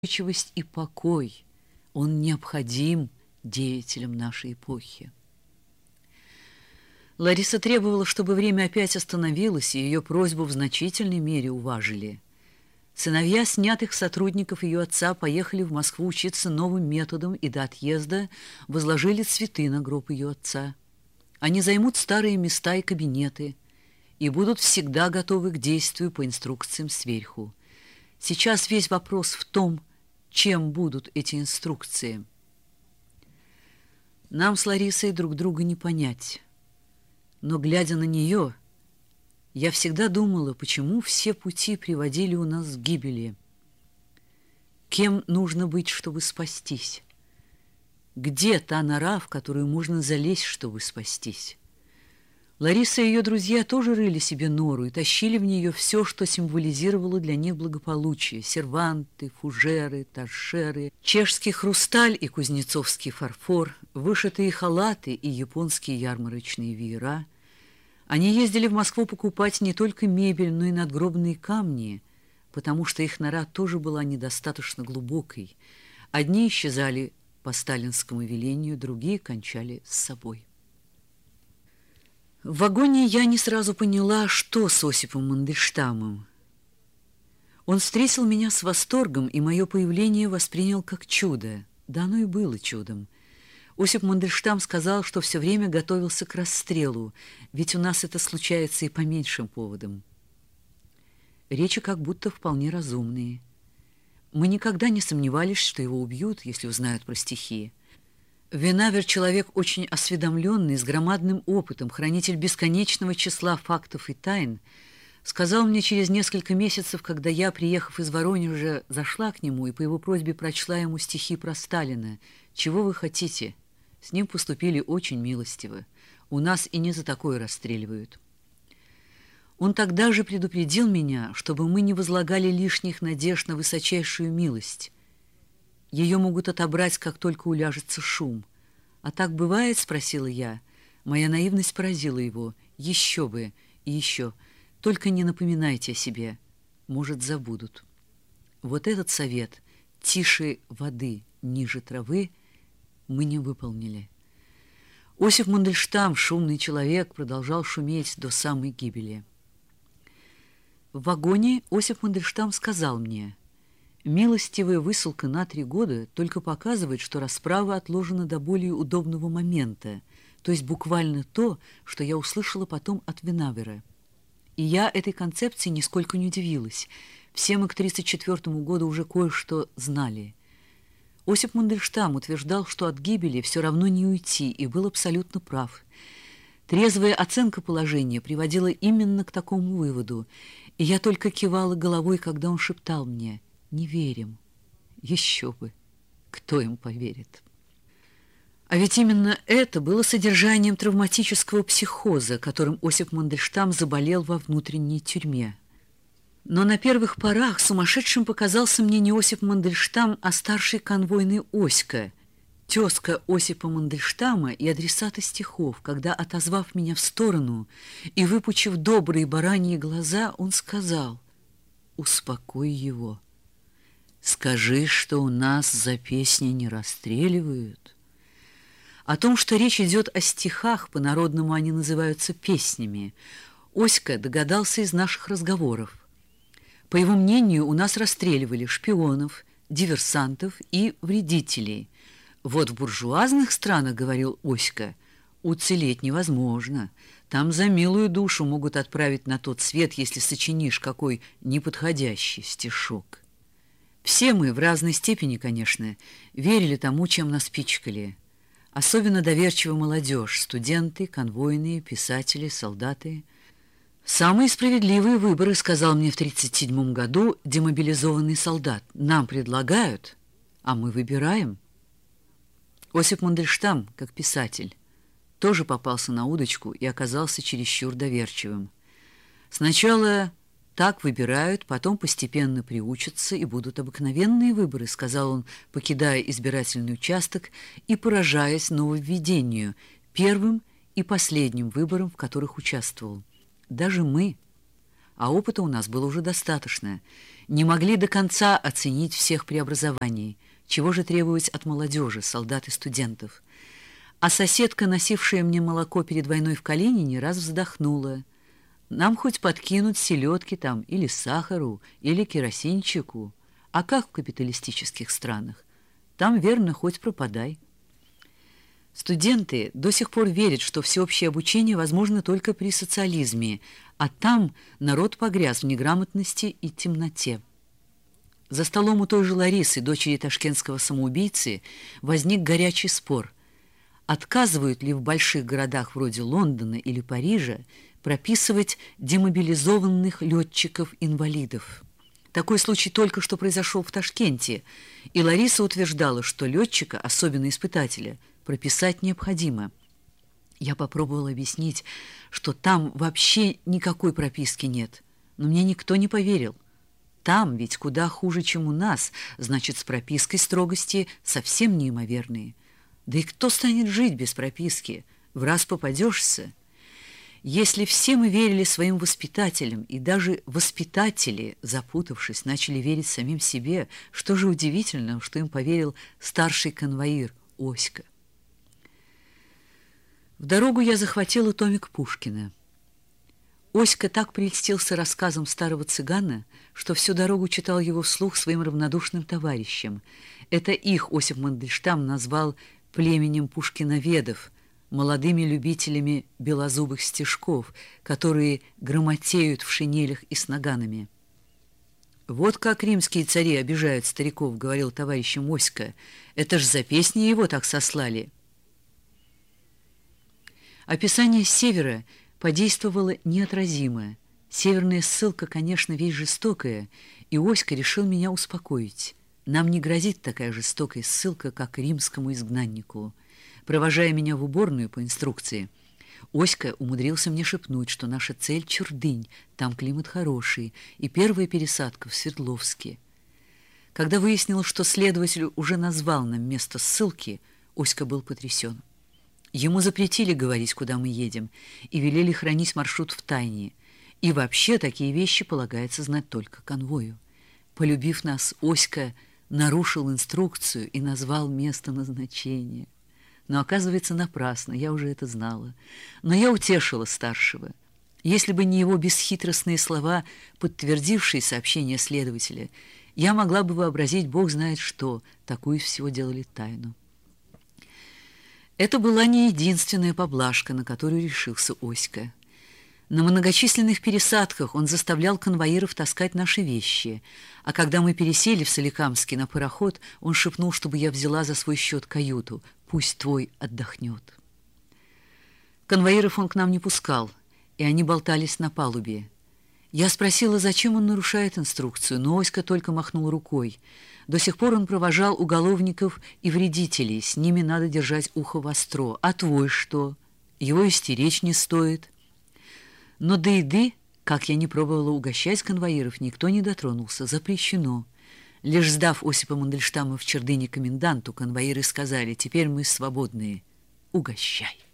устойчивость и покой. Он необходим деятелям нашей эпохи. Лариса требовала, чтобы время опять остановилось, и ее просьбу в значительной мере уважили. Сыновья снятых сотрудников ее отца поехали в Москву учиться новым методам и до отъезда возложили цветы на гроб ее отца. Они займут старые места и кабинеты и будут всегда готовы к действию по инструкциям сверху. Сейчас весь вопрос в том, чем будут эти инструкции. Нам с Ларисой друг друга не понять. Но, глядя на нее, я всегда думала, почему все пути приводили у нас к гибели. Кем нужно быть, чтобы спастись? Где та нора, в которую можно залезть, чтобы спастись? Лариса и ее друзья тоже рыли себе нору и тащили в нее все, что символизировало для них благополучие: серванты, фужеры, торшеры, чешский хрусталь и кузнецовский фарфор, вышитые халаты и японские ярмарочные веера. Они ездили в Москву покупать не только мебель, но и надгробные камни, потому что их нора тоже была недостаточно глубокой. Одни исчезали по сталинскому велению, другие кончали с собой. В вагоне я не сразу поняла, что с Осипом Мандельштамом. Он встретил меня с восторгом, и мое появление воспринял как чудо. Да оно и было чудом. Осип Мандельштам сказал, что все время готовился к расстрелу, ведь у нас это случается и по меньшим поводам. Речи как будто вполне разумные. Мы никогда не сомневались, что его убьют, если узнают про стихи. Винавер — человек очень осведомленный, с громадным опытом, хранитель бесконечного числа фактов и тайн, сказал мне через несколько месяцев, когда я, приехав из Воронежа, зашла к нему и по его просьбе прочла ему стихи про Сталина: «Чего вы хотите? С ним поступили очень милостиво. У нас и не за такое расстреливают». Он тогда же предупредил меня, чтобы мы не возлагали лишних надежд на высочайшую милость. Ее могут отобрать, как только уляжется шум. «А так бывает?» — спросила я. Моя наивность поразила его. «Еще бы! И еще! Только не напоминайте о себе. Может, забудут». Вот этот совет «тише воды, ниже травы» мы не выполнили. Осип Мандельштам, шумный человек, продолжал шуметь до самой гибели. В вагоне Осип Мандельштам сказал мне: «Милостивая высылка на 3 года только показывает, что расправа отложена до более удобного момента, то есть буквально то, что я услышала потом от Винавера». И я этой концепции нисколько не удивилась. Все мы к 1934 году уже кое-что знали. Осип Мандельштам утверждал, что от гибели все равно не уйти, и был абсолютно прав. Трезвая оценка положения приводила именно к такому выводу, и я только кивала головой, когда он шептал мне: «Не верим». Еще бы! Кто им поверит? А ведь именно это было содержанием травматического психоза, которым Осип Мандельштам заболел во внутренней тюрьме. Но на первых порах сумасшедшим показался мне не Осип Мандельштам, а старший конвойный Оська, тезка Осипа Мандельштама и адресата стихов, когда, отозвав меня в сторону и выпучив добрые бараньи глаза, он сказал: «Успокой его. Скажи, что у нас за песни не расстреливают». О том, что речь идет о стихах, по-народному они называются песнями, Оська догадался из наших разговоров. По его мнению, у нас расстреливали шпионов, диверсантов и вредителей. Вот в буржуазных странах, говорил Оська, уцелеть невозможно. Там за милую душу могут отправить на тот свет, если сочинишь какой неподходящий стишок. Все мы, в разной степени, конечно, верили тому, чем нас пичкали. Особенно доверчива молодежь, студенты, конвойные, писатели, солдаты. «Самые справедливые выборы», — сказал мне в 1937 году демобилизованный солдат. «Нам предлагают, а мы выбираем». Осип Мандельштам, как писатель, тоже попался на удочку и оказался чересчур доверчивым. «Сначала так выбирают, потом постепенно приучатся, и будут обыкновенные выборы», — сказал он, покидая избирательный участок и поражаясь нововведению, первым и последним выборам, в которых участвовал. Даже мы, а опыта у нас было уже достаточно. Не могли до конца оценить всех преобразований. Чего же требовать от молодежи, солдат и студентов? А соседка, носившая мне молоко перед войной в Калинине, раз вздохнула. Нам хоть подкинуть селедки там, или сахару, или керосинчику. А как в капиталистических странах? Там, верно, хоть пропадай. Студенты до сих пор верят, что всеобщее обучение возможно только при социализме, а там народ погряз в неграмотности и темноте. За столом у той же Ларисы, дочери ташкентского самоубийцы, возник горячий спор. Отказывают ли в больших городах вроде Лондона или Парижа прописывать демобилизованных летчиков-инвалидов? Такой случай только что произошел в Ташкенте, и Лариса утверждала, что летчика, особенно испытателя, прописать необходимо. Я попробовала объяснить, что там вообще никакой прописки нет, но мне никто не поверил. Там ведь куда хуже, чем у нас, значит, с пропиской строгости совсем неимоверные. Да и кто станет жить без прописки? В раз попадешься. Если все мы верили своим воспитателям, и даже воспитатели, запутавшись, начали верить самим себе, что же удивительно, что им поверил старший конвоир Оська. В дорогу я захватила томик Пушкина. Оська так прельстился рассказом старого цыгана, что всю дорогу читал его вслух своим равнодушным товарищам. Это их Осип Мандельштам назвал племенем пушкиноведов, молодыми любителями белозубых стишков, которые грамотеют в шинелях и с наганами. «Вот как римские цари обижают стариков», — говорил товарищем Оська. «Это ж за песни его так сослали». Описание севера подействовало неотразимо. Северная ссылка, конечно, вещь жестокая, и Оська решил меня успокоить. Нам не грозит такая жестокая ссылка, как римскому изгнаннику. Провожая меня в уборную по инструкции, Оська умудрился мне шепнуть, что наша цель — Чурдынь, там климат хороший, и первая пересадка в Свердловске. Когда выяснилось, что следователь уже назвал нам место ссылки, Оська был потрясен. Ему запретили говорить, куда мы едем, и велели хранить маршрут в тайне. И вообще такие вещи полагается знать только конвою. Полюбив нас, Оська нарушил инструкцию и назвал место назначения. Но, оказывается, напрасно, я уже это знала. Но я утешила старшего. Если бы не его бесхитростные слова, подтвердившие сообщение следователя, я могла бы вообразить, Бог знает что, такую из всего делали тайну. Это была не единственная поблажка, на которую решился Оська. На многочисленных пересадках он заставлял конвоиров таскать наши вещи, а когда мы пересели в Соликамске на пароход, он шепнул, чтобы я взяла за свой счет каюту. «Пусть твой отдохнет». Конвоиров он к нам не пускал, и они болтались на палубе. Я спросила, зачем он нарушает инструкцию, но Оська только махнул рукой. До сих пор он провожал уголовников и вредителей, с ними надо держать ухо востро. А твой что? Его и стеречь не стоит. Но до еды, как я не пробовала угощать конвоиров, никто не дотронулся, запрещено. Лишь сдав Осипа Мандельштама в Чердыне коменданту, конвоиры сказали: «Теперь мы свободные, угощай».